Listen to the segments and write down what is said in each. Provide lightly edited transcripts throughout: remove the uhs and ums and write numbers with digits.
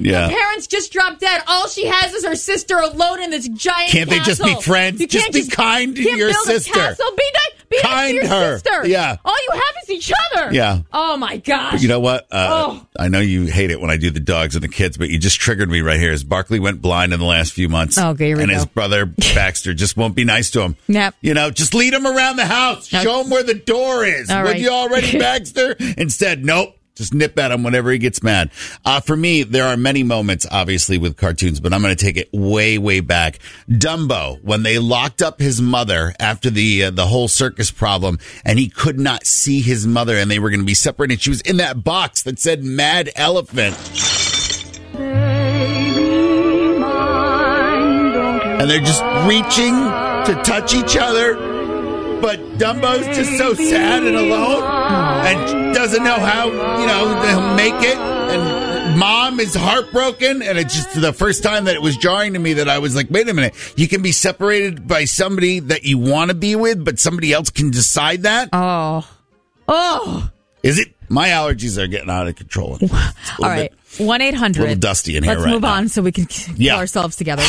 Yeah. Her parents just dropped dead. All she has is her sister alone in this giant Can't they just be castle. friends? You Just can't be kind to can't your build sister. A castle. Be nice to Kind your her. sister. Yeah. All you have is each other. Yeah. Oh, my gosh. You know what? I know you hate it when I do the dogs and the kids, but you just triggered me right here. As Barkley went blind in the last few months. Okay, here we and go. his brother Baxter just won't be nice to him. Yep. You know, just lead him around the house. Show him where the door is. All Would right. you already, Baxter? Instead, nope. Just nip at him whenever he gets mad. For me, there are many moments, obviously, with cartoons, but I'm going to take it way, way back. Dumbo, when they locked up his mother after the whole circus problem, and he could not see his mother, and they were going to be separated. She was in that box that said Mad Elephant. And they're just reaching to touch each other. But Dumbo's just so sad and alone and doesn't know how, he'll make it. And Mom is heartbroken. And it's just the first time that it was jarring to me that I was like, wait a minute. You can be separated by somebody that you want to be with, but somebody else can decide that? Oh. Is it? My allergies are getting out of control. All right. 1-800. A little dusty in here Let's right move now. on so we can pull ourselves together.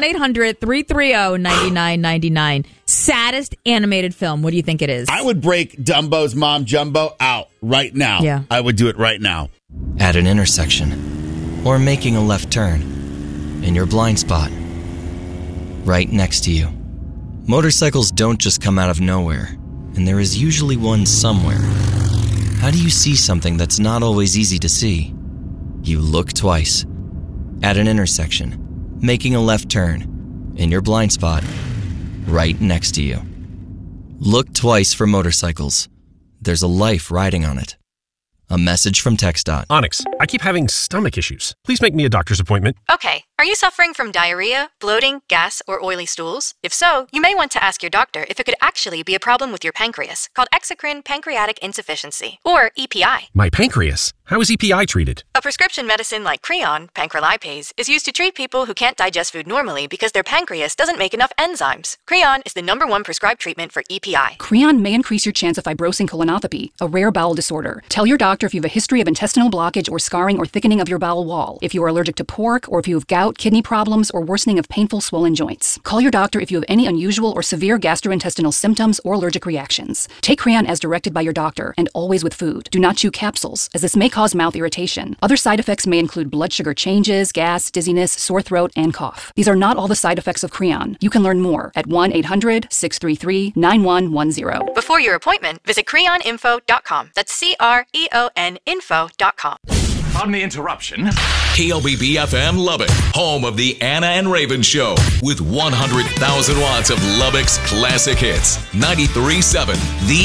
1-800-330-9999. Saddest animated film. What do you think it is? I would break Dumbo's mom, Jumbo, out right now. Yeah. I would do it right now. At an intersection, or making a left turn, in your blind spot, right next to you. Motorcycles don't just come out of nowhere, and there is usually one somewhere. How do you see something that's not always easy to see? You look twice. At an intersection, making a left turn, in your blind spot, right next to you. Look twice for motorcycles. There's a life riding on it. A message from TxDOT. Onyx, I keep having stomach issues. Please make me a doctor's appointment. Okay, are you suffering from diarrhea, bloating, gas, or oily stools? If so, you may want to ask your doctor if it could actually be a problem with your pancreas, called exocrine pancreatic insufficiency, or EPI. My pancreas? How is EPI treated? A prescription medicine like Creon, pancrelipase, is used to treat people who can't digest food normally because their pancreas doesn't make enough enzymes. Creon is the #1 prescribed treatment for EPI. Creon may increase your chance of fibrosing colonopathy, a rare bowel disorder. Tell your doctor if you have a history of intestinal blockage or scarring or thickening of your bowel wall, if you are allergic to pork, or if you have gout, kidney problems, or worsening of painful swollen joints. Call your doctor if you have any unusual or severe gastrointestinal symptoms or allergic reactions. Take Creon as directed by your doctor, and always with food. Do not chew capsules, as this may cause mouth irritation. Other side effects may include blood sugar changes, gas, dizziness, sore throat, and cough. These are not all the side effects of Creon. You can learn more at 1-800-633-9110. Before your appointment, visit creoninfo.com. That's CREON info.com. Pardon the interruption. KLBB-FM Lubbock, home of the Anna and Raven Show, with 100,000 watts of Lubbock's classic hits. 93.7, The